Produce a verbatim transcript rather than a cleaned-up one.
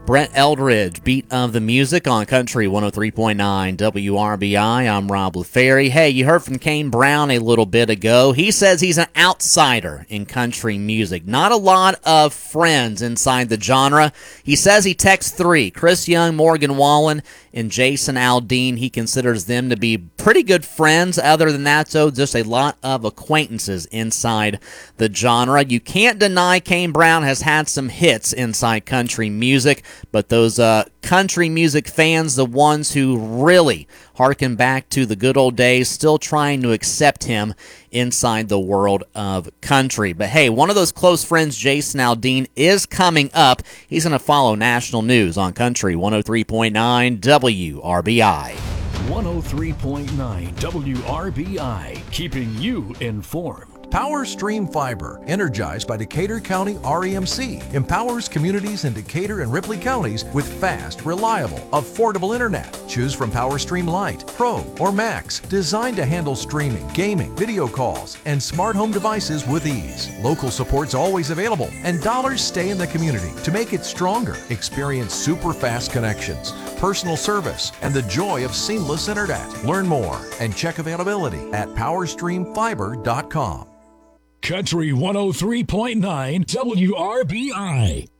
Brett Eldridge, Beat of the Music on Country one oh three point nine W R B I. I'm Rob LaFerry. Hey, you heard from Kane Brown a little bit ago. He says he's an outsider in country music. Not a lot of friends inside the genre. He says he texts three, Chris Young, Morgan Wallen, and Jason Aldean. He considers them to be pretty good friends. Other than that, though, just a lot of acquaintances inside the genre. You can't deny Kane Brown has had some hits inside country music, but those uh, country music fans, the ones who really harken back to the good old days, still trying to accept him inside the world of country. But hey, one of those close friends, Jason Aldean, is coming up. He's going to follow national news on Country one oh three point nine W R B I. one oh three point nine W R B I, keeping you informed. PowerStream Fiber, energized by Decatur County R E M C, empowers communities in Decatur and Ripley counties with fast, reliable, affordable internet. Choose from PowerStream Lite, Pro, or Max, designed to handle streaming, gaming, video calls, and smart home devices with ease. Local support's always available, and dollars stay in the community to make it stronger. Experience super fast connections, personal service, and the joy of seamless internet. Learn more and check availability at power stream fiber dot com. Country one oh three point nine W R B I.